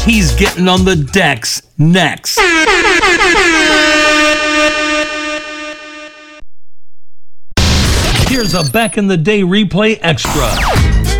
he's getting on the decks next. Here's a back in the day replay extra.